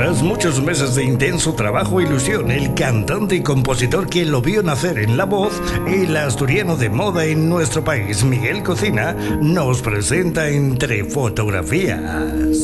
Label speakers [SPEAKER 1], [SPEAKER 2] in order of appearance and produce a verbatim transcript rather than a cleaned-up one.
[SPEAKER 1] Tras muchos meses de intenso trabajo e ilusión, el cantante y compositor que lo vio nacer en la voz, el asturiano de moda en nuestro país, Miguel Cocina, nos presenta Entre Fotografías.